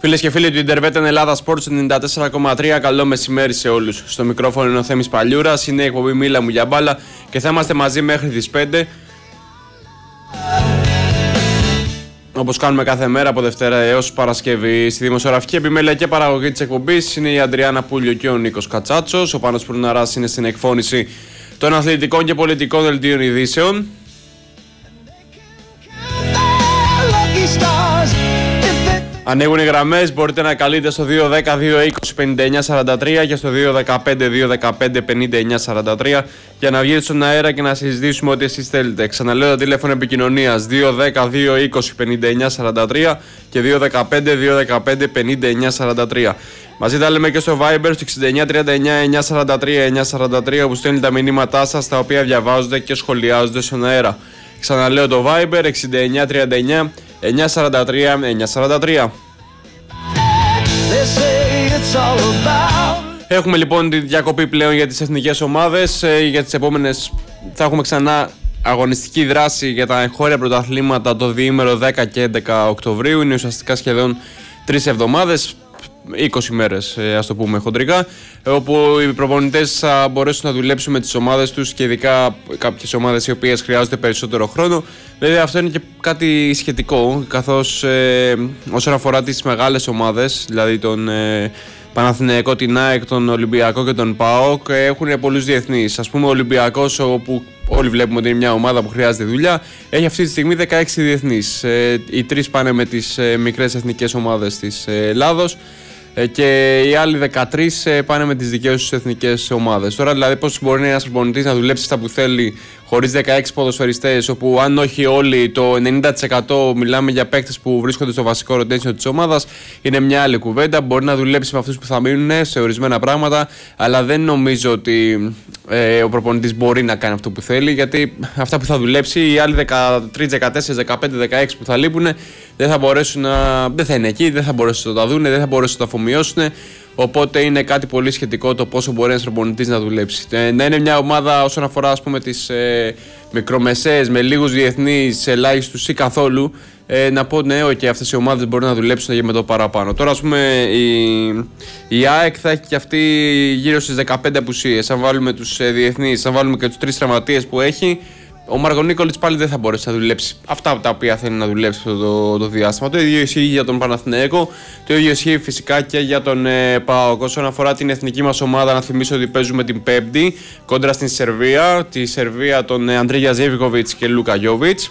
Φίλες και φίλοι του Ιντερβέτεν Ελλάδα Sports 94,3, καλό μεσημέρι σε όλους. Στο μικρόφωνο είναι ο Θέμης Παλιούρας, είναι η εκπομπή Μίλα μου για μπάλα και θα είμαστε μαζί μέχρι τις 5. Όπως κάνουμε κάθε μέρα από Δευτέρα έως Παρασκευή. Στη δημοσιογραφική επιμέλεια και παραγωγή της εκπομπής είναι η Αντριάννα Πούλιο και ο Νίκος Κατσάτσος. Ο Πάνος Πουρναράς είναι στην εκφώνηση των αθλητικών και πολιτικών δελτίων ειδήσεων. Ανοίγουν οι γραμμές, μπορείτε να καλείτε στο 210-220-5943 και στο 215-215-5943 για να βγείτε στον αέρα και να συζητήσουμε ό,τι εσείς θέλετε. Ξαναλέω τα τηλέφωνα επικοινωνίας 210-220-5943 και 215-215-5943. Μαζί τα λέμε και στο Viber στο 6939-943-943 που στέλνει τα μηνύματά σας τα οποία διαβάζονται και σχολιάζονται στον αέρα. Ξαναλέω το Viber 6939-943-943. Έχουμε λοιπόν τη διακοπή πλέον για τις εθνικές ομάδες. Για τις επόμενες θα έχουμε ξανά αγωνιστική δράση για τα εγχώρια πρωταθλήματα το διήμερο 10 και 11 Οκτωβρίου. Είναι ουσιαστικά σχεδόν 3 εβδομάδες, 20 μέρες ας το πούμε χοντρικά, όπου οι προπονητές θα μπορέσουν να δουλέψουν με τις ομάδες τους και ειδικά κάποιες ομάδες οι οποίες χρειάζονται περισσότερο χρόνο. Βέβαια αυτό είναι και κάτι σχετικό, καθώς όσον αφορά τις μεγάλες ομάδες, δηλαδή τον Παναθηναϊκό, την ΑΕΚ, τον Ολυμπιακό και τον ΠΑΟΚ, έχουν πολλούς διεθνείς. Ας πούμε ο Ολυμπιακός, όπου όλοι βλέπουμε ότι είναι μια ομάδα που χρειάζεται δουλειά, έχει αυτή τη στιγμή 16 διεθνείς. Οι 3 πάνε με τις μικρές εθνικές ομάδες της Ελλάδος και οι άλλοι 13 πάνε με τις δικές τους εθνικές ομάδες. Τώρα δηλαδή πώς μπορεί ένας προπονητής να δουλέψει στα που θέλει χωρίς 16 ποδοσφαιριστές, όπου αν όχι όλοι το 90% μιλάμε για παίκτες που βρίσκονται στο βασικό rotation της ομάδας, είναι μια άλλη κουβέντα. Μπορεί να δουλέψει με αυτούς που θα μείνουν σε ορισμένα πράγματα, αλλά δεν νομίζω ότι ο προπονητής μπορεί να κάνει αυτό που θέλει, γιατί αυτά που θα δουλέψει οι άλλοι 13, 14, 15, 16 που θα λείπουν δεν θα μπορέσουν δεν θα είναι εκεί, δεν θα μπορέσουν να τα δουν, δεν θα μπορέσουν να τα αφομοιώσουν. Οπότε είναι κάτι πολύ σχετικό το πόσο μπορεί ένας προπονητής να δουλέψει. Να είναι μια ομάδα όσον αφορά ας πούμε τις μικρομεσαίες με λίγους διεθνείς, ελάχιστους ή καθόλου, να πω ναι, και αυτές οι ομάδες μπορούν να δουλέψουν για με το παραπάνω. Τώρα ας πούμε η ΑΕΚ θα έχει και αυτή γύρω στις 15 απουσίες. Αν βάλουμε τους διεθνείς, αν βάλουμε και τους 3 τραυματίες που έχει, ο Μαργονίκολιτς πάλι δεν θα μπορέσει να δουλέψει αυτά τα οποία θέλει να δουλέψει το διάστημα. Το ίδιο ισχύει για τον Παναθηναϊκό, το ίδιο ισχύει φυσικά και για τον ΠΑΟΚ. Όσον αφορά την εθνική μας ομάδα, να θυμίσω ότι παίζουμε την Πέμπτη κόντρα στην Σερβία. Τη Σερβία των Αντρίγια Ζίβικοβιτς και Λούκα Γιόβιτς.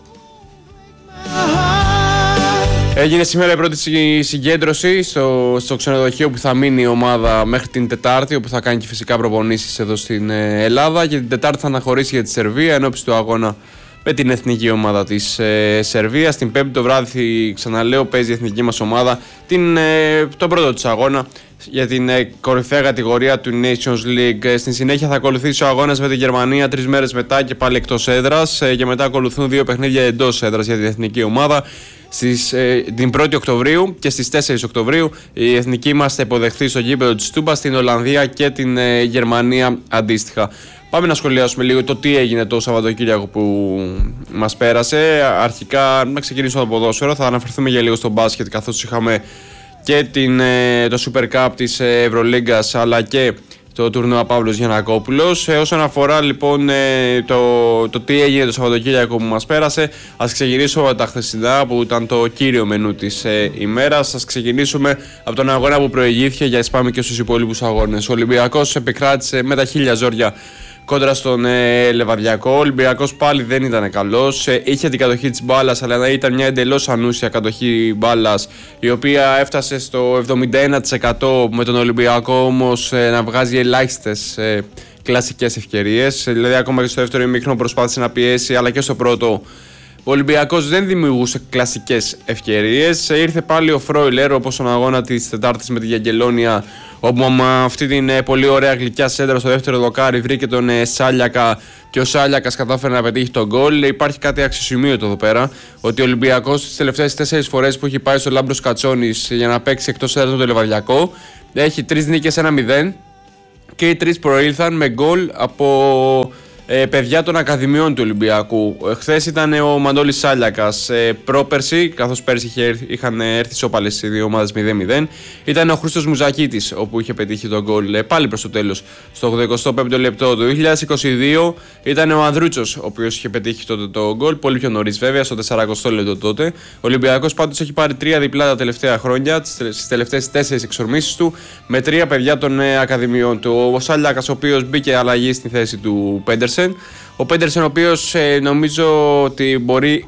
Έγινε σήμερα η πρώτη συγκέντρωση στο ξενοδοχείο που θα μείνει η ομάδα μέχρι την Τετάρτη, όπου θα κάνει και φυσικά προπονήσεις εδώ στην Ελλάδα, και την Τετάρτη θα αναχωρήσει για τη Σερβία ενώπιση του αγώνα με την εθνική ομάδα της Σερβίας. Την Πέμπτη το βράδυ, ξαναλέω, παίζει η εθνική μας ομάδα τον πρώτο της αγώνα για την κορυφαία κατηγορία του Nations League. Στην συνέχεια θα ακολουθήσει ο αγώνας με τη Γερμανία 3 μέρες μετά και πάλι εκτός έδρας, και μετά ακολουθούν 2 παιχνίδια εντός έδρας για την εθνική ομάδα. Την 1η Οκτωβρίου και στις 4 Οκτωβρίου η εθνική μας θα υποδεχθεί στο γήπεδο της Τούμπα στην Ολλανδία και την Γερμανία αντίστοιχα. Πάμε να σχολιάσουμε λίγο το τι έγινε το Σαββατοκύριακο που μας πέρασε. Αρχικά να ξεκινήσουμε το ποδόσφαιρο, θα αναφερθούμε για λίγο στο μπάσκετ, καθώς είχαμε και το Super Cup της Ευρωλίγκας αλλά και το τουρνουά Παύλος Γιαννακόπουλος. Όσον αφορά λοιπόν το τι έγινε το Σαββατοκύριακο που μας πέρασε, ας ξεκινήσουμε από τα χθεσινά που ήταν το κύριο μενού της ημέρας. Ας ξεκινήσουμε από τον αγώνα που προηγήθηκε, για να πάμε και στους υπόλοιπους αγώνες. Ο Ολυμπιακός επικράτησε με τα χίλια ζόρια κόντρα στον Λεβαδιακό. Ο Ολυμπιακός πάλι δεν ήταν καλός. Είχε την κατοχή της μπάλας, αλλά ήταν μια εντελώς ανούσια κατοχή μπάλας, η οποία έφτασε στο 71%, με τον Ολυμπιακό όμως να βγάζει ελάχιστες κλασικές ευκαιρίες. Δηλαδή, ακόμα και στο δεύτερο ημίχρονο προσπάθησε να πιέσει, αλλά και στο πρώτο ο Ολυμπιακός δεν δημιουργούσε κλασικές ευκαιρίες. Ήρθε πάλι ο Φρόιλερ, όπως στον αγώνα της Τετάρτης με τη Γιαγγελόνια, όπου με αυτή την πολύ ωραία γλυκιά σέντρα στο δεύτερο δοκάρι βρήκε τον Σάλιακα και ο Σάλιακας κατάφερε να πετύχει τον γκολ. Υπάρχει κάτι αξιοσημείωτο εδώ πέρα, ότι ο Ολυμπιακός τις τελευταίες 4 φορές που έχει πάει στο Λάμπρος Κατσόνης για να παίξει εκτός έδρας με το Λεβαδιακό, έχει 3 νίκες 1-0 και οι 3 προήλθαν με γκολ από παιδιά των Ακαδημιών του Ολυμπιακού. Χθες ήταν ο Μανώλης Σάλιακας. Πρόπερση, καθώς πέρσι είχαν έρθει σώπαλες οι δύο ομάδες 0-0, ήταν ο Χρήστος Μουζακίτης, όπου είχε πετύχει τον γκολ πάλι προς το τέλος, στο 85ο λεπτό. Το 2022 ήταν ο Ανδρούτσος, ο οποίος είχε πετύχει τότε το γκολ, πολύ πιο νωρίς βέβαια, στο 40ο λεπτό τότε. Ο Ολυμπιακός πάντως έχει πάρει 3 διπλά τα τελευταία χρόνια, στις τελευταίες 4 εξορμήσεις του, με 3 παιδιά των Ακαδημιών του. Ο Σάλιακας, ο οποίος μπήκε αλλαγή στη θέση του Πέντερσεν. Ο Πέντερσεν, ο οποίος νομίζω ότι μπορεί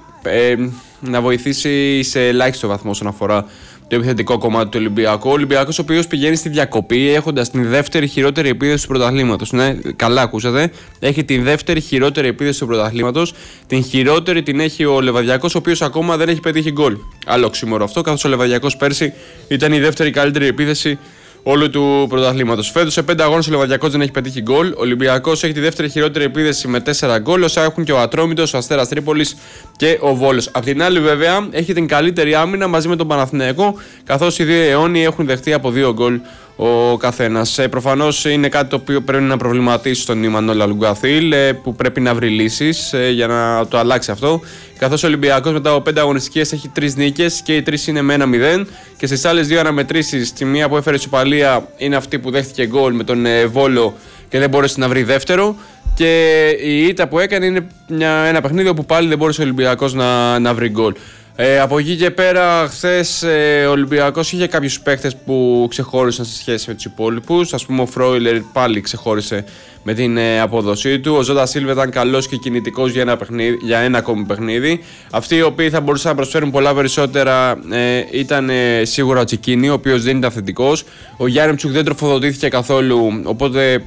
να βοηθήσει σε ελάχιστο βαθμό όσον αφορά το επιθετικό κομμάτι του Ολυμπιακού. Ο Ολυμπιακός, ο οποίος πηγαίνει στη διακοπή έχοντας την δεύτερη χειρότερη επίδοση του πρωταθλήματος. Ναι, καλά ακούσατε. Έχει την δεύτερη χειρότερη επίδοση του πρωταθλήματος. Την χειρότερη την έχει ο Λεβαδιακός, ο οποίος ακόμα δεν έχει πετύχει γκολ. Άλλο οξύμορο αυτό, καθώς ο Λεβαδιακός πέρσι ήταν η δεύτερη καλύτερη επίδεση όλου του πρωταθλήματος. Φέτος σε 5 αγώνες ο Λεβαδιακός δεν έχει πετύχει γκολ. Ο Ολυμπιακός έχει τη δεύτερη χειρότερη επίδεση με 4 γκολ, όσα έχουν και ο Ατρόμητος, ο Αστέρας Τρίπολης και ο Βόλος. Απ' την άλλη, βέβαια, έχει την καλύτερη άμυνα μαζί με τον Παναθηναϊκό, καθώς οι δύο αιώνιοι έχουν δεχτεί από 2 γκολ ο καθένας. Προφανώς είναι κάτι το οποίο πρέπει να προβληματίσει τον Ιμανόλ Αλουγκαθήλ, που πρέπει να βρει λύσεις για να το αλλάξει αυτό. Καθώς ο Ολυμπιακός μετά από 5 αγωνιστικές έχει 3 νίκες και οι 3 είναι με 1-0. Και στις άλλες 2 αναμετρήσεις, τη μία που έφερε ισοπαλία είναι αυτή που δέχτηκε γκολ με τον Βόλο και δεν μπόρεσε να βρει δεύτερο. Και η ήττα που έκανε είναι ένα παιχνίδι όπου πάλι δεν μπόρεσε ο Ολυμπιακός να βρει γκολ. Από εκεί και πέρα, χθες ο Ολυμπιακός είχε κάποιους παίκτες που ξεχώρισαν σε σχέση με τους υπόλοιπους. Ας πούμε, ο Φρόιλερ πάλι ξεχώρισε με την απόδοσή του. Ο Ζώτα Σίλβα ήταν καλός και κινητικός για ένα ακόμη παιχνίδι. Αυτοί οι οποίοι θα μπορούσαν να προσφέρουν πολλά περισσότερα ήταν σίγουρα ο Τσικίνη, ο οποίος δεν ήταν θετικός. Ο Γιάρεμτσουκ δεν τροφοδοτήθηκε καθόλου, οπότε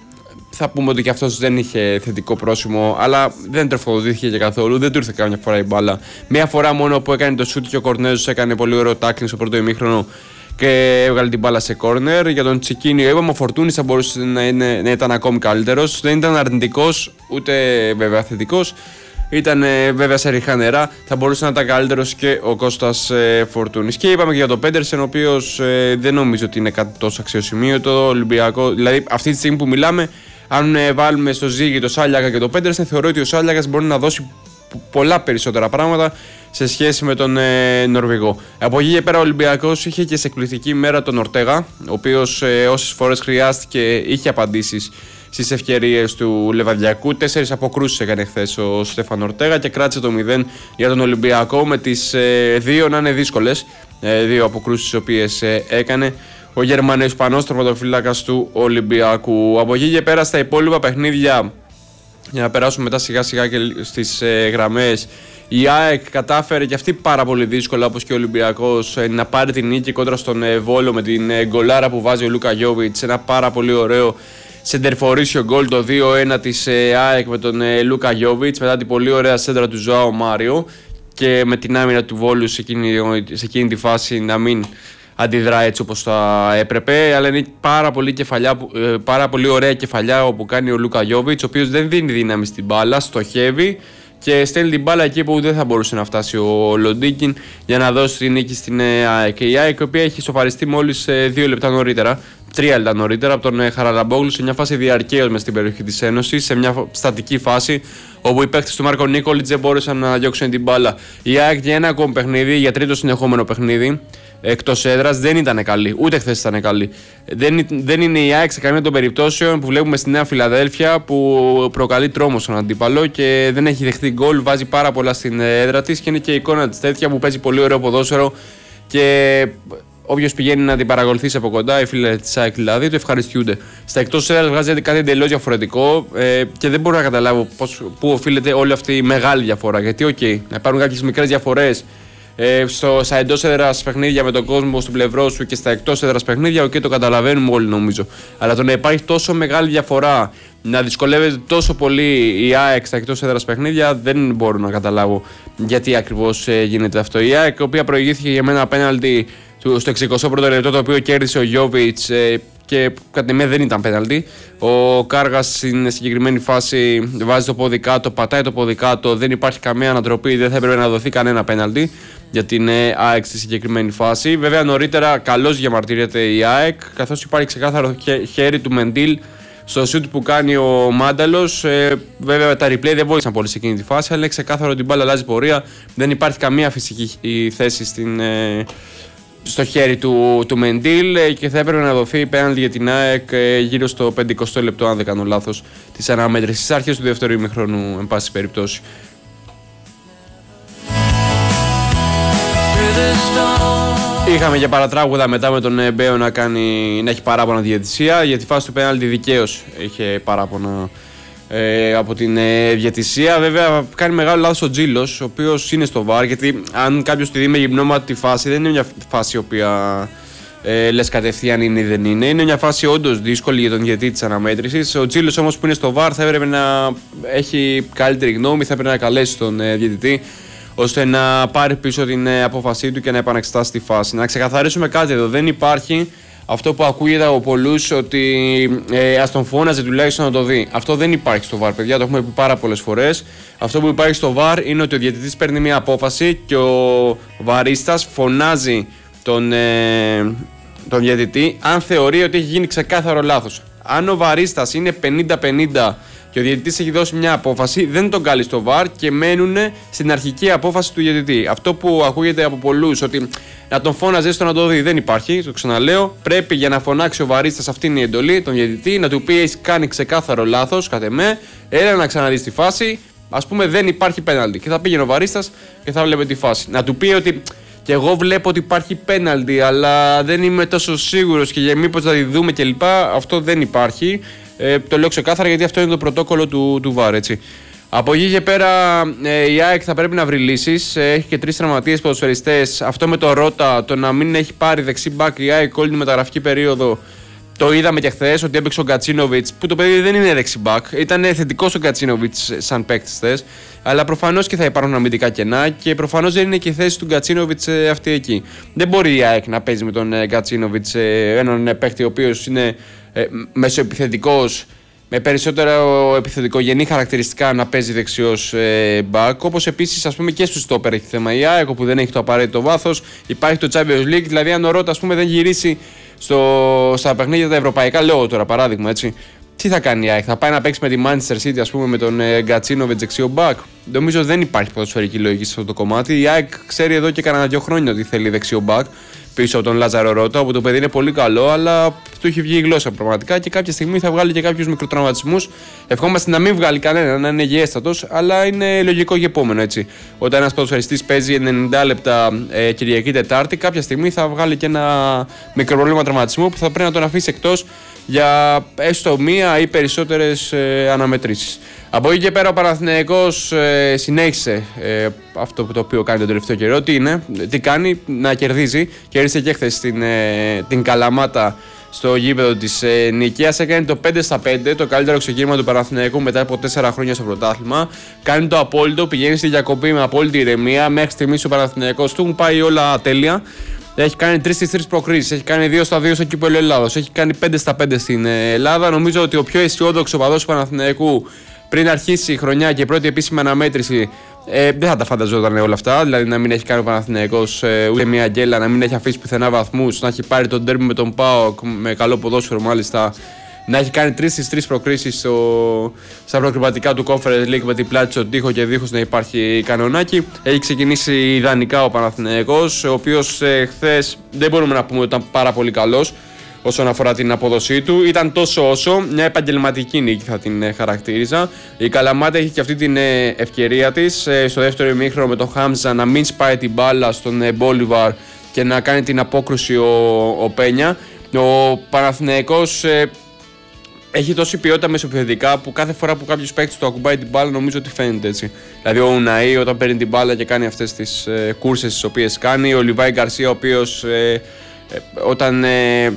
θα πούμε ότι και αυτός δεν είχε θετικό πρόσημο, αλλά δεν τροφοδοτήθηκε και καθόλου, δεν του ήρθε καμιά φορά η μπάλα. Μία φορά μόνο που έκανε το σούτ και ο Κορνέζος έκανε πολύ ωραίο τάκλινγκ στο πρώτο ημίχρονο και έβγαλε την μπάλα σε κόρνερ. Για τον Τσικίνιο είπαμε, ο Φορτούνης θα μπορούσε να ήταν ακόμη καλύτερος. Δεν ήταν αρνητικός ούτε βέβαια θετικός. Ήταν βέβαια σε ριχά νερά, θα μπορούσε να ήταν καλύτερος και ο Κώστας Φορτούνης. Και είπαμε και για τον Πέντερσεν, ο οποίος δεν νομίζω ότι είναι κάτι τόσο αξιοσημείωτο. Ολυμπιακό, δηλαδή αυτή τη στιγμή που μιλάμε, αν βάλουμε στο ζύγι το Σάλιακα και το Πέντερσεν, θεωρώ ότι ο Σάλιακας μπορεί να δώσει πολλά περισσότερα πράγματα σε σχέση με τον Νορβηγό. Από εκεί και πέρα ο Ολυμπιακός είχε και σε εκπληκτική μέρα τον Ορτέγα, ο οποίος όσες φορές χρειάστηκε είχε απαντήσεις στις ευκαιρίες του Λεβαδιακού. 4 αποκρούσεις έκανε χθες ο Στέφαν Ορτέγα και κράτησε το 0 για τον Ολυμπιακό, με τις 2 να είναι δύσκολες, 2 αποκρούσεις τις οποίες έκανε ο Γερμανο-Ισπανός τερματοφύλακας του Ολυμπιακού. Από εκεί και πέρα στα υπόλοιπα παιχνίδια, για να περάσουμε μετά σιγά σιγά και στις γραμμές, η ΑΕΚ κατάφερε και αυτή πάρα πολύ δύσκολα, όπως και ο Ολυμπιακός, να πάρει την νίκη κόντρα στον Βόλο με την γκολάρα που βάζει ο Λούκα Γιόβιτς, ένα πάρα πολύ ωραίο σεντερφορίσιο γκολ, το 2-1 της ΑΕΚ με τον Λούκα Γιόβιτς, μετά την πολύ ωραία σέντρα του Ζωάο Μάριο και με την άμυνα του Βόλου σε εκείνη τη φάση να μην αντιδρά έτσι όπως θα έπρεπε, αλλά είναι πάρα πολύ ωραία κεφαλιά όπου κάνει ο Λούκα Γιόβιτς, ο οποίος δεν δίνει δύναμη στην μπάλα, στοχεύει και στέλνει την μπάλα εκεί που δεν θα μπορούσε να φτάσει ο Λοντίκιν για να δώσει την νίκη στην ΑΕΚ. Η ΑΕΚ, η οποία έχει σοφαριστεί μόλις 2 λεπτά νωρίτερα, 3 λεπτά νωρίτερα από τον Χαραλαμπόγλου, σε μια φάση διαρκέως μες στην περιοχή της Ένωσης, σε μια στατική φάση όπου οι παίκτες του Μάρκο Νίκολιτς δεν μπόρεσαν να διώξουν την μπάλα. Η ΑΕΚ για ένα ακόμη παιχνίδι, για τρίτο συνεχόμενο παιχνίδι εκτός έδρας, δεν ήταν καλή. Ούτε χθες ήταν καλή. Δεν είναι η ΑΕΚ σε καμία των περιπτώσεων που βλέπουμε στη Νέα Φιλαδέλφια, που προκαλεί τρόμο στον αντίπαλο και δεν έχει δεχτεί γκολ. Βάζει πάρα πολλά στην έδρα της και είναι και η εικόνα της τέτοια, που παίζει πολύ ωραίο ποδόσφαιρο και όποιος πηγαίνει να την παρακολουθήσει από κοντά, οι φίλοι της ΑΕΚ δηλαδή, το ευχαριστιούνται. Στα εκτός έδρας βγάζει κάτι εντελώς διαφορετικό και δεν μπορώ να καταλάβω πού οφείλεται όλη αυτή η μεγάλη διαφορά. Γιατί, να υπάρχουν κάποιες μικρές διαφορές στα εντός έδρας παιχνίδια με τον κόσμο στο πλευρό σου και στα εκτός έδρας παιχνίδια, το καταλαβαίνουμε όλοι νομίζω. Αλλά το να υπάρχει τόσο μεγάλη διαφορά, να δυσκολεύεται τόσο πολύ η ΑΕΚ στα εκτός έδρας παιχνίδια, δεν μπορώ να καταλάβω γιατί ακριβώς γίνεται αυτό. Η ΑΕΚ, η οποία προηγήθηκε για μένα πέναλτι στο 61ο λεπτό, το οποίο κέρδισε ο Γιόβιτς και κατά μένα δεν ήταν πέναλτι. Ο Κάργας στην συγκεκριμένη φάση βάζει το πόδι κάτω, πατάει το πόδι κάτω, δεν υπάρχει καμία ανατροπή, δεν θα έπρεπε να δοθεί κανένα πέναλτι για την ΑΕΚ στη συγκεκριμένη φάση. Βέβαια νωρίτερα καλώς διαμαρτύρεται η ΑΕΚ, καθώς υπάρχει ξεκάθαρο χέρι του Μεντίλ στο σουτ που κάνει ο Μάνταλος. Βέβαια τα replay δεν βοήθησαν πολύ σε εκείνη τη φάση, αλλά είναι ξεκάθαρο ότι η μπάλα αλλάζει πορεία. Δεν υπάρχει καμία φυσική θέση στο χέρι του Μεντίλ και θα έπρεπε να δοθεί πέναλτι για την ΑΕΚ γύρω στο 50 λεπτό, αν δεν κάνω λάθος, της αναμέτρησης, στις αρχές του δεύτερου ημιχρόνου, εν πάση περιπτώσει. Είχαμε και παρατράγουδα μετά με τον Μπέο να έχει παράπονα τη διαιτησία. Για τη φάση του πέναλτι δικαίως είχε παράπονα από την διαιτησία. Βέβαια κάνει μεγάλο λάθος ο Τζίλος, ο οποίος είναι στο VAR, γιατί αν κάποιος τη δει με γυμνόματη φάση, δεν είναι μια φάση η οποία λες κατευθείαν είναι ή δεν είναι. Είναι μια φάση όντως δύσκολη για τον διαιτητή της αναμέτρησης. Ο Τζίλος όμως που είναι στο VAR θα έπρεπε να έχει καλύτερη γνώμη, θα έπρεπε να καλέσει τον διαιτητή ώστε να πάρει πίσω την απόφασή του και να επαναξετάσει τη φάση. Να ξεκαθαρίσουμε κάτι εδώ, δεν υπάρχει αυτό που ακούγεται από πολλούς ότι ας τον φώναζε τουλάχιστον να το δει. Αυτό δεν υπάρχει στο VAR, παιδιά, το έχουμε πει πάρα πολλές φορές. Αυτό που υπάρχει στο VAR είναι ότι ο διαιτητής παίρνει μια απόφαση και ο βαρίστας φωνάζει τον διαιτητή αν θεωρεί ότι έχει γίνει ξεκάθαρο λάθος. Αν ο βαρίστας είναι 50-50 και ο διαιτητής έχει δώσει μια απόφαση, δεν τον κάλει στο VAR και μένουν στην αρχική απόφαση του διαιτητή. Αυτό που ακούγεται από πολλούς ότι να τον φώναζε στο να το δει, δεν υπάρχει. Το ξαναλέω. Πρέπει για να φωνάξει ο βαρίστας, αυτή είναι η εντολή, τον διαιτητή, να του πει: έχει κάνει ξεκάθαρο λάθος, κατ' εμέ, έλα να ξαναδεί τη φάση. Ας πούμε, δεν υπάρχει πέναλτι. Και θα πήγαινε ο βαρίστας και θα βλέπει τη φάση. Να του πει ότι και εγώ βλέπω ότι υπάρχει πέναλτι, αλλά δεν είμαι τόσο σίγουρος και μήπως θα τη δούμε κλπ. Αυτό δεν υπάρχει. Το λέω ξεκάθαρα γιατί αυτό είναι το πρωτόκολλο του VAR, έτσι. Από εκεί και πέρα η ΑΕΚ θα πρέπει να βρει λύσεις. Έχει και 3 τραυματίες ποδοσφαιριστές. Αυτό με το Ρότα, το να μην έχει πάρει δεξί μπακ η ΑΕΚ όλη τη μεταγραφική περίοδο, το είδαμε και χθες ότι έπαιξε ο Γκατσίνοβιτς, που το παιδί δεν είναι δεξί μπακ. Ήταν θετικός ο Γκατσίνοβιτς σαν παίκτης χθες, αλλά προφανώς και θα υπάρχουν αμυντικά κενά και προφανώς δεν είναι και η θέση του Γκατσίνοβιτς αυτή εκεί. Δεν μπορεί η ΑΕΚ να παίζει με τον Γκατσίνοβιτς, έναν παίκτη ο οποίος είναι μεσοεπιθετικός, με περισσότερο επιθετικογενή χαρακτηριστικά, να παίζει δεξιός μπακ. Όπως επίσης, ας πούμε, και στους στόπερ έχει θέμα η ΑΕΚ, όπου δεν έχει το απαραίτητο βάθος. Υπάρχει το Champions League, δηλαδή αν ο Ρότα, ας πούμε, δεν γυρίσει στα παιχνίδια τα ευρωπαϊκά, λέω τώρα παράδειγμα, έτσι, τι θα κάνει η ΑΕΚ, θα πάει να παίξει με τη Manchester City, ας πούμε, με τον Γκατσίνοβιτς δεξιό μπακ? Νομίζω δεν υπάρχει ποδοσφαιρική λογική σε αυτό το κομμάτι. Η ΑΕΚ ξέρει εδώ και κανένα 2 χρόνια ότι θέλει δεξιό μπακ πίσω από τον Λάζαρο Ρότα, όπου το παιδί είναι πολύ καλό, αλλά του έχει βγει η γλώσσα πραγματικά και κάποια στιγμή θα βγάλει και κάποιους μικροτραυματισμούς. Ευχόμαστε να μην βγάλει κανένα, να είναι υγιέστατος, αλλά είναι λογικό και επόμενο, έτσι. Όταν ένας ποδοσφαιριστής παίζει 90 λεπτά Κυριακή Τετάρτη, κάποια στιγμή θα βγάλει και ένα μικρό πρόβλημα τραυματισμού που θα πρέπει να τον αφήσει εκτός για έστω μία ή περισσότερες αναμετρήσεις. Από εκεί και πέρα ο Παναθηναϊκός συνέχισε αυτό το οποίο κάνει τον τελευταίο καιρό. Τι κάνει? Να κερδίζει. Κέρδισε και χθες την Καλαμάτα στο γήπεδο της Νικαίας. Έκανε το 5-5, το καλύτερο ξεκίνημα του Παναθηναϊκού μετά από 4 χρόνια στο πρωτάθλημα. Κάνει το απόλυτο, πηγαίνει στη διακοπή με απόλυτη ηρεμία. Μέχρι στιγμής ο Παναθηναϊκός του έχουν πάει όλα τέλεια. Έχει κάνει 3 στις 3 προκρίσεις, έχει κάνει 2 στα 2 στο κύπελλο Ελλάδος, έχει κάνει 5 στα 5 στην Ελλάδα. Νομίζω ότι ο πιο αισιόδοξο οπαδός του Παναθηναϊκού πριν αρχίσει η χρονιά και η πρώτη επίσημη αναμέτρηση δεν θα τα φανταζόταν όλα αυτά. Δηλαδή να μην έχει κάνει ο Παναθηναϊκός ούτε μια γκέλα, να μην έχει αφήσει πουθενά βαθμούς, να έχει πάρει τον ντέρμπι με τον ΠΑΟΚ με καλό ποδόσφαιρο μάλιστα, να έχει κάνει 3 στις 3 προκρίσεις στα προκριματικά του Conference League με την πλάτη στον τοίχο και δίχως να υπάρχει κανονάκι. Έχει ξεκινήσει ιδανικά ο Παναθηναϊκός, ο οποίος χθες δεν μπορούμε να πούμε ότι ήταν πάρα πολύ καλός όσον αφορά την απόδοσή του. Ήταν τόσο όσο μια επαγγελματική νίκη θα την χαρακτήριζα. Η Καλαμάτα έχει και αυτή την ευκαιρία της στο δεύτερο ημίχρονο με τον Χάμζα να μην σπάει την μπάλα στον Μπόλιβαρ και να κάνει την απόκρουση ο Πένια. Ο Παναθηναϊκός έχει τόση ποιότητα μεσοπιθετικά που κάθε φορά που κάποιος παίκτης το ακουμπάει την μπάλα νομίζω ότι φαίνεται, έτσι. Δηλαδή ο Ουναή όταν παίρνει την μπάλα και κάνει αυτές τις κούρσες τις οποίες κάνει, ο Λιβάη Γκαρσία ο οποίος όταν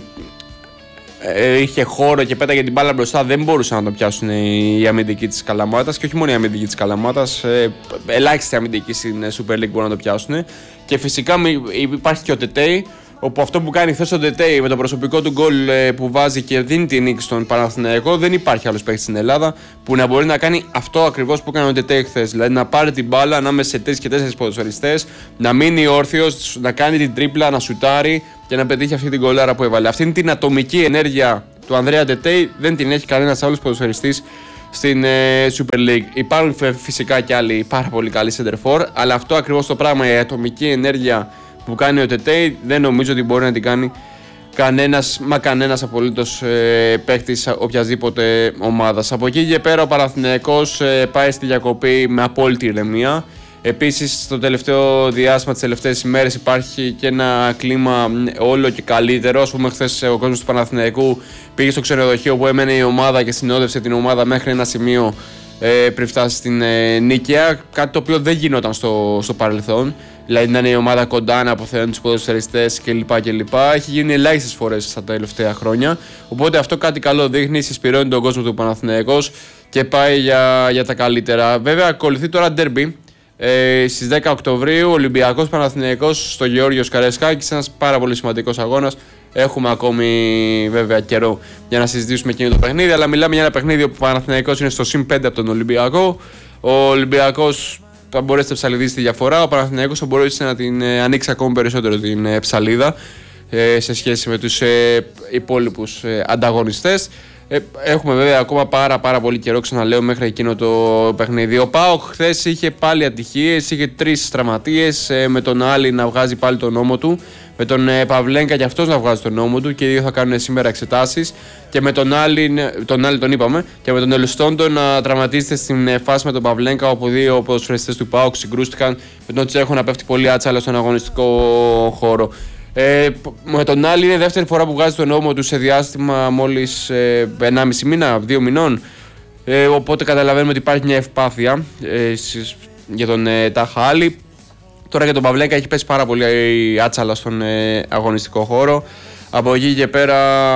είχε χώρο και πέταγε την μπάλα μπροστά δεν μπορούσαν να το πιάσουν οι αμυντικοί της Καλαμάτας, και όχι μόνο οι αμυντικοί της Καλαμάτας, ελάχιστοι αμυντικοί στην Super League μπορούν να το πιάσουν. Και φυσικά υπάρχει και ο Τετέι, όπου αυτό που κάνει χθες ο Τετέι με το προσωπικό του γκολ που βάζει και δίνει την νίκη στον Παναθηναϊκό, δεν υπάρχει άλλος παίκτης στην Ελλάδα που να μπορεί να κάνει αυτό ακριβώς που έκανε ο Τετέι χθες. Δηλαδή να πάρει την μπάλα ανάμεσα σε 3 και 4 ποδοσφαιριστές, να μείνει όρθιος, να κάνει την τρίπλα, να σουτάρει και να πετύχει αυτή την γκολάρα που έβαλε. Αυτή είναι την ατομική ενέργεια του Ανδρέα Ντετέι δεν την έχει κανένας άλλος ποδοσφαιριστής στην Super League. Υπάρχουν φυσικά και άλλοι πάρα πολύ καλοί center for, αλλά αυτό ακριβώς το πράγμα, η ατομική ενέργεια που κάνει ο Ντετέι, δεν νομίζω ότι μπορεί να την κάνει κανένας απολύτως παίκτης οποιασδήποτε ομάδας. Από εκεί και πέρα ο Παναθηναϊκός πάει στη διακοπή με απόλυτη ηρεμία. Επίσης, στο τελευταίο διάστημα, τις τελευταίες ημέρες, υπάρχει και ένα κλίμα όλο και καλύτερο. Ας πούμε, χθες ο κόσμος του Παναθηναϊκού πήγε στο ξενοδοχείο που έμενε η ομάδα και συνόδευσε την ομάδα μέχρι ένα σημείο πριν φτάσει στην Νίκαια. Κάτι το οποίο δεν γινόταν στο παρελθόν. Δηλαδή, να είναι η ομάδα κοντά, να αποθεώνει τους ποδοσφαιριστές κλπ. Έχει γίνει ελάχιστες φορές στα τελευταία χρόνια. Οπότε αυτό κάτι καλό δείχνει, συσπηρώνει τον κόσμο του Παναθηναϊκός και πάει για τα καλύτερα. Βέβαια, ακολουθεί τώρα ντέρμπι. Στις 10 Οκτωβρίου, Ολυμπιακός Παναθηναϊκός στο Γεώργιος Καραϊσκάκης, ένας πάρα πολύ σημαντικός αγώνας. Έχουμε ακόμη βέβαια καιρό για να συζητήσουμε εκείνο το παιχνίδι, αλλά μιλάμε για ένα παιχνίδι όπου ο Παναθηναϊκός είναι στο συν 5 από τον Ολυμπιακό. Ο Ολυμπιακός θα μπορέσει να ψαλιδίσει τη διαφορά, ο Παναθηναϊκός θα μπορέσει να την ανοίξει ακόμη περισσότερο την ψαλίδα σε σχέση με τους υπόλοιπους ανταγωνιστές. Έχουμε βέβαια ακόμα πάρα πολύ καιρό, ξαναλέω, μέχρι εκείνο το παιχνίδι. Ο ΠΑΟΚ χθες είχε πάλι ατυχίες, είχε 3 τραυματίες, με τον Άλλη να βγάζει πάλι τον νόμο του, με τον Παυλένκα και αυτός να βγάζει τον νόμο του και οι δύο θα κάνουν σήμερα εξετάσεις, και με τον Άλλη τον είπαμε, και με τον Ελστόντο να τραυματίζεται στην φάση με τον Παυλένκα, όπου δύο ποδοσφαιριστές του ΠΑΟΚ συγκρούστηκαν, με τον Τσέχο να πέφτει πολύ άτσαλα στον αγωνιστικό χώρο. Με τον Άλλη είναι η δεύτερη φορά που βγάζει τον νόμο του σε διάστημα μόλις 1,5 μήνα, 2 μηνών. Οπότε καταλαβαίνουμε ότι υπάρχει μια ευπάθεια για τον Τάχα Άλλη. Τώρα για τον Παυλέκα έχει πέσει πάρα πολύ άτσαλα στον αγωνιστικό χώρο. Από εκεί και πέρα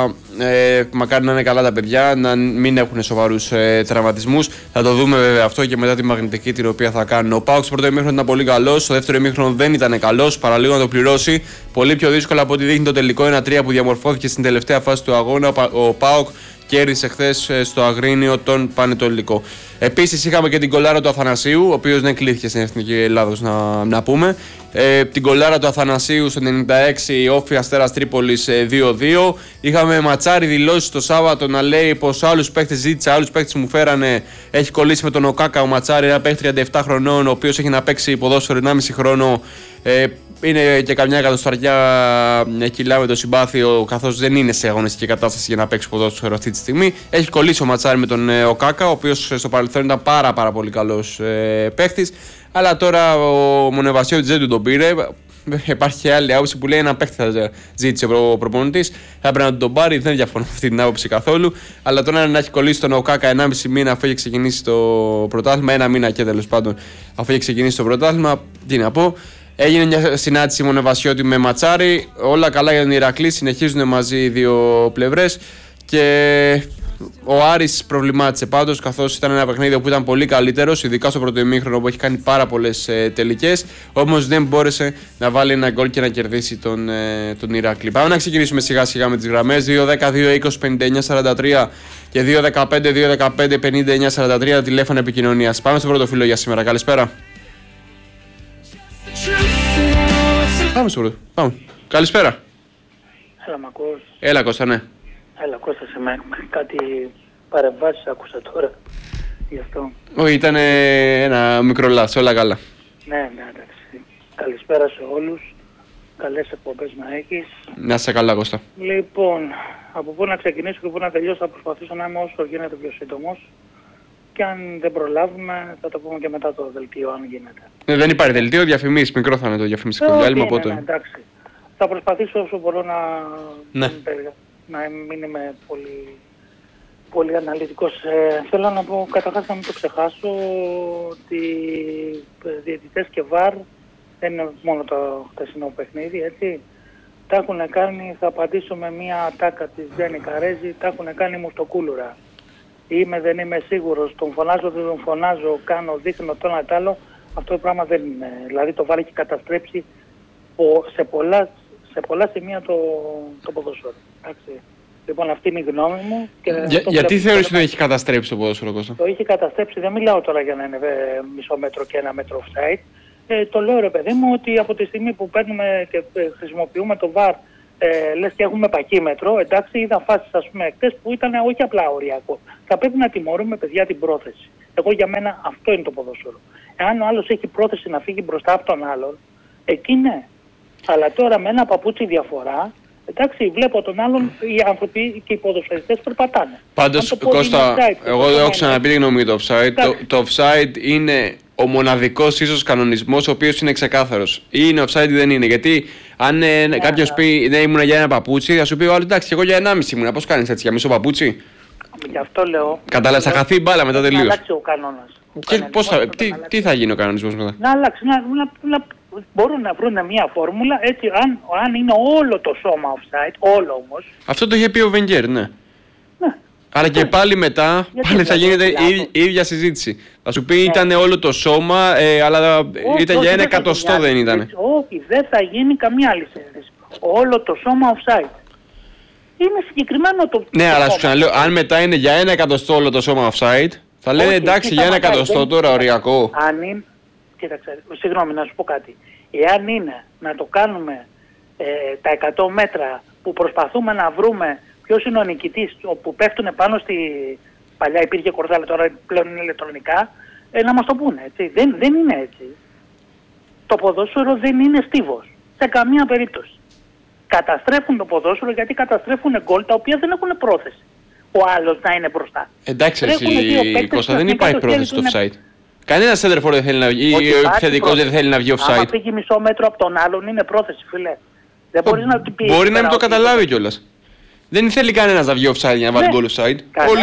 μακάρι να είναι καλά τα παιδιά, να μην έχουν σοβαρούς τραυματισμούς. Θα το δούμε βέβαια αυτό και μετά τη μαγνητική την οποία θα κάνουν. Ο ΠΑΟΚ στο πρώτο ημίχρονο ήταν πολύ καλός, στο δεύτερο ημίχρονο δεν ήταν καλός, παραλίγο να το πληρώσει. Πολύ πιο δύσκολα από ό,τι δείχνει το τελικό 1-3 που διαμορφώθηκε στην τελευταία φάση του αγώνα. Ο ΠΑΟΚ κέρδισε χθες στο Αγρίνιο τον Πανετολικό. Επίσης είχαμε και την κολάρα του Αθανασίου, ο οποίος δεν κλείθηκε στην Εθνική Ελλάδος να πούμε. Την κολάρα του Αθανασίου στο 96, Όφη Αστέρας Τρίπολης 2-2. Είχαμε Ματσάρι δηλώσει το Σάββατο να λέει πως άλλους παίκτες ζήτησε, άλλους παίκτες μου φέρανε. Έχει κολλήσει με τον Οκάκα ο Ματσάρι, ένα παίκτη 37 χρονών, ο οποίος έχει να παίξει ποδόσφαιρο 1,5 χρόνο. Είναι και καμιά εκατοσταριά κιλά με το συμπάθειο, καθώς δεν είναι σε αγωνιστική κατάσταση για να παίξει ποδόσφαιρο αυτή τη στιγμή. Έχει κολλήσει ο Ματσάρι με τον Οκάκα, ο οποίος στο παρελθόν ήταν πάρα πολύ καλός παίκτης. Αλλά τώρα ο Μονεβασιώτης δεν του τον πήρε. Υπάρχει άλλη άποψη που λέει ένα παίκτη θα ζήτησε ο προπονητής. Θα έπρεπε να του τον πάρει. Δεν διαφωνώ με αυτή την άποψη καθόλου. Αλλά τώρα να έχει κολλήσει τον Οκάκα 1,5 μήνα αφού έχει ξεκινήσει το πρωτάθλημα, 1 μήνα και τέλος πάντων αφού έχει ξεκινήσει το πρωτάθλημα, τι να πω. Έγινε μια συνάντηση Μονεβασιώτη με Ματσάρι. Όλα καλά για τον Ηρακλή. Συνεχίζουν μαζί οι δύο πλευρές. Και ο Άρης προβλημάτισε πάντως, καθώς ήταν ένα παιχνίδι που ήταν πολύ καλύτερος, ειδικά στο πρώτο ημίχρονο που έχει κάνει πάρα πολλές τελικές. Όμως δεν μπόρεσε να βάλει ένα γκολ και να κερδίσει τον Ηρακλή. Πάμε να ξεκινήσουμε σιγά σιγά με τις γραμμές. 2-10-2-20-59-43 και 2-15-2-15-59-43 τηλέφωνα επικοινωνίας. Πάμε στο πρώτο φίλο για σήμερα. Καλησπέρα. Πάμε στο πρώτο. Πάμε. Καλησπέρα. Έλα, μ' ακούς? Έλα Κώστα, ναι. Έλα Κώστα, σε κάτι παρεμβάσεις άκουσα τώρα, γι' αυτό. Όχι, ήταν ένα μικρό λάθος, όλα καλά. Ναι, εντάξει. Καλησπέρα σε όλους. Καλές εκπομπές να έχεις. Να είσαι καλά Κώστα. Λοιπόν, από πού να ξεκινήσω και πού να τελειώσω, θα προσπαθήσω να είμαι όσο γίνεται πιο σύντομος. Και αν δεν προλάβουμε θα το πούμε και μετά το δελτίο, αν γίνεται. Δεν υπάρχει δελτίο, διαφημίσεις, μικρό θα είναι το διαφημιστικό διάλειμμα, οπότε. Ναι, εντάξει. Θα προσπαθήσω όσο μπορώ να μην είμαι πολύ αναλυτικός. Θέλω να πω, καταρχάς να μην το ξεχάσω, ότι διαιτητές και ΒΑΡ δεν είναι μόνο το χτεσινό παιχνίδι, έτσι. Τα έχουν κάνει, θα απαντήσω με μια ατάκα της Γιάννη Καρέζη, τα έχουν κάνει μουστοκούλουρα. Είμαι, δεν είμαι σίγουρος, τον φωνάζω, δεν τον φωνάζω, κάνω, δείχνω το ένα τ' άλλο. Αυτό το πράγμα δεν είναι. Δηλαδή το ΒΑΡ έχει καταστρέψει σε πολλά σημεία το ποδόσφαιρο. Λοιπόν, αυτή είναι η γνώμη μου. Γιατί θεωρείς ότι έχει καταστρέψει το ποδόσφαιρο, Κώστα? Το έχει καταστρέψει, δεν μιλάω τώρα για να είναι μισό μέτρο και 1 μέτρο offside. Το λέω, ρε παιδί μου, ότι από τη στιγμή που παίρνουμε και χρησιμοποιούμε το VAR λες και έχουμε πακίμετρο. Εντάξει, είδα φάσεις ας πούμε χτες που ήταν όχι απλά οριακό. Θα πρέπει να τιμωρούμε παιδιά την πρόθεση. Εγώ για μένα αυτό είναι το ποδόσφαιρο. Εάν ο άλλος έχει πρόθεση να φύγει μπροστά από τον άλλον, εκεί ναι. Αλλά τώρα με ένα παπούτσι διαφορά, εντάξει, βλέπω τον άλλον, οι άνθρωποι και οι ποδοσφαιριστές περπατάνε. Πάντως, Κώστα, εγώ δεν έχω ξαναπεί τη γνώμη για το offside. Το offside είναι ο μοναδικός ίσως κανονισμός ο οποίος είναι ξεκάθαρος. Ή είναι offside ή δεν είναι. Γιατί αν κάποιος πει ναι, ήμουνα για ένα παπούτσι, θα σου πει ο άλλος εντάξει, εγώ για 1,5 ήμουνα. Πώς κάνεις έτσι, για μισό παπούτσι? Γι' αυτό λέω. Κατάλαβες, θα χαθεί η μπάλα μετά τελείως. Να αλλάξει ο κανόνας. Και τι θα γίνει ο κανονισμός μετά? Να αλλάξει, μπορούν να βρουν μια φόρμουλα έτσι, αν είναι όλο το σώμα offside, όλο όμως. Αυτό το είχε πει ο Βενγκέρ, ναι. Αλλά και πάλι μετά, πάλι θα γίνεται η ίδια συζήτηση. Θα σου πει ήταν όλο το σώμα, αλλά ήταν για 1/100 δεν ήταν. Όχι, δεν θα γίνει καμία άλλη συζήτηση. Όλο το σώμα offside. Είναι συγκεκριμένο το. Ναι, αλλά σου ξαναλέω, αν μετά είναι για 1/100 όλο το σώμα offside, θα λένε εντάξει για 1/100 τώρα οριακό. Αν είναι. Κοίταξε, συγγνώμη να σου πω κάτι. Εάν είναι να το κάνουμε τα 100 μέτρα που προσπαθούμε να βρούμε ποιος είναι ο νικητής, όπου πέφτουν πάνω στη. Παλιά υπήρχε κορδάλα, τώρα πλέον είναι ηλεκτρονικά, να μας το πούνε, έτσι. Δεν είναι έτσι. Το ποδόσφαιρο δεν είναι στίβος. Σε καμία περίπτωση. Καταστρέφουν το ποδόσφαιρο γιατί καταστρέφουν γκολ τα οποία δεν έχουν πρόθεση. Ο άλλος να είναι μπροστά. Εντάξει, εσύ, Κώστα, δεν υπάρχει πρόθεση στο offside. Κανένα σέντερφορ δεν θέλει να βγει, ή ο επιθετικός δεν θέλει να βγει offside. Αν φύγει μισό μέτρο από τον άλλον είναι πρόθεση, φίλε. Δεν μπορείς να του πει. Μπορεί να μην το καταλάβει κιόλας. Δεν θέλει κανένας να βγει offside για να βάλει γκολ offside.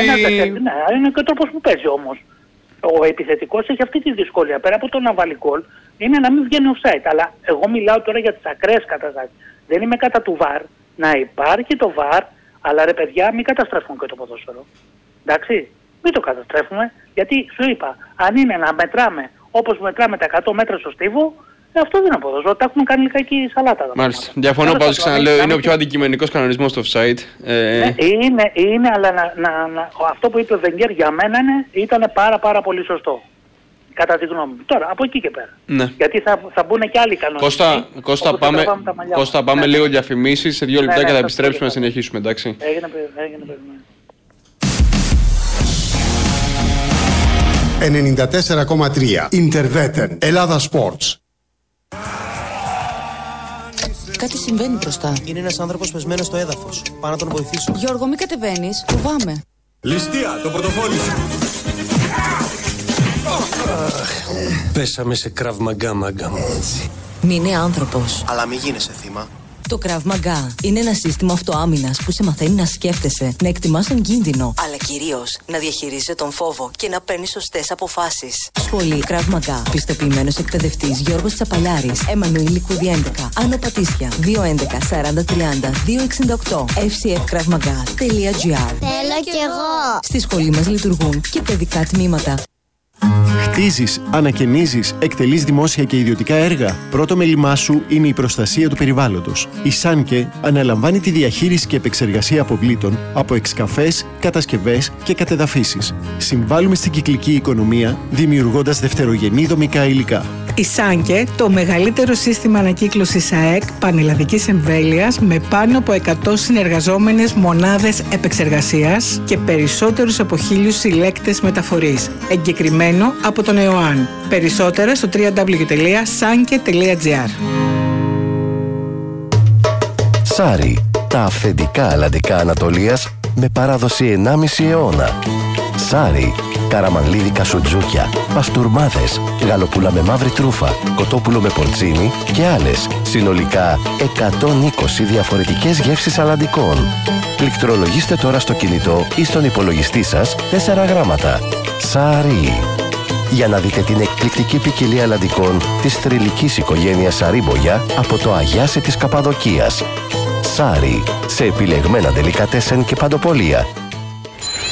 Είναι και ο τρόπος που παίζει όμως. Ο επιθετικός έχει αυτή τη δυσκολία. Πέρα από το να βάλει γκολ, είναι να μην βγαίνει offside. Αλλά εγώ μιλάω τώρα για τις ακραίες καταστάσεις. Δεν είμαι κατά του VAR. Να υπάρχει το VAR, αλλά ρε παιδιά, μην καταστρέφουμε και το ποδόσφαιρο. Εντάξει, μην το καταστρέφουμε, γιατί σου είπα, αν είναι να μετράμε όπως μετράμε τα 100 μέτρα στο στίβο, αυτό δεν είναι ποδόσφαιρο. Τα έχουμε κάνει λιγάκι σαλάτα. Μάλιστα. Διαφωνώ πάντως, ξαναλέω, είναι ο πιο αντικειμενικός κανονισμός στο offside. Ναι, είναι, αλλά αυτό που είπε ο Βενγκέρ για μένα ήταν πάρα πολύ σωστό. Κατά τη γνώμη μου. Τώρα, από εκεί και πέρα. Ναι. Γιατί θα μπουν και άλλοι κανονισμοί. Κώστα, πάμε λίγο διαφημίσεις. Σε 2 λεπτά και θα επιστρέψουμε να συνεχίσουμε, εντάξει. Έγινε. 94,3 Interveten Ελλάδα Sports. Κάτι συμβαίνει μπροστά. Είναι ένας άνθρωπος πεσμένος στο έδαφος. Πάω να τον βοηθήσω. Γιώργο, μην κατεβαίνεις. Φοβάμαι. Ληστεία, το πορτοφόλι σου. Πέσαμε σε Krav Maga, μάγκα μου. Μην είναι άνθρωπος. Αλλά μην γίνεσαι θύμα. Το Krav Maga είναι ένα σύστημα αυτοάμυνας που σε μαθαίνει να σκέφτεσαι, να εκτιμάς τον κίνδυνο, αλλά κυρίως να διαχειρίζεσαι τον φόβο και να παίρνεις σωστές αποφάσεις. Σχολή Krav Maga. Πιστοποιημένος εκπαιδευτής Γιώργος Τσαπαλιάρης. Εμμανουήλ Λικούδη 11. Άνω Πατήσια. 211 40 30 268. fcfkravmaga.gr. Θέλω κι εγώ. Στη σχολή μας λειτουργούν και παιδικά τμήματα. Χτίζεις, ανακαινίζεις, εκτελείς δημόσια και ιδιωτικά έργα. Πρώτο μέλημά σου είναι η προστασία του περιβάλλοντος. Η Σάνκε αναλαμβάνει τη διαχείριση και επεξεργασία αποβλήτων από εξκαφές, κατασκευές και κατεδαφίσεις. Συμβάλλουμε στην κυκλική οικονομία δημιουργώντας δευτερογενή δομικά υλικά. Η Σάνκε, το μεγαλύτερο σύστημα ανακύκλωσης ΑΕΚ πανελλαδικής εμβέλειας με πάνω από 100 συνεργαζόμενες μονάδες επεξεργασίας και περισσότερους από 1.000 συλλέκτες μεταφορής. Εγκεκριμένο από τον ΕΟΑΝ. Περισσότερα στο www.sanke.gr. Σάρι, τα αυθεντικά αλλαντικά Ανατολίας με παράδοση 1,5 αιώνα. Σάρι, καραμανλίδικα σουτζούκια, παστούρμάδες, γαλοπούλα με μαύρη τρούφα, κοτόπουλο με πορτσίνι και άλλες. Συνολικά 120 διαφορετικές γεύσεις αλλαντικών. Πληκτρολογήστε τώρα στο κινητό ή στον υπολογιστή σας 4 γράμματα. Σάρι. Για να δείτε την εκπληκτική ποικιλία αλλαντικών της θρυλικής οικογένειας Σαρίμπογια από το Αγιάσι της Καπαδοκίας. Σάρι, σε επιλεγμένα ντελικατέσεν και παντοπολία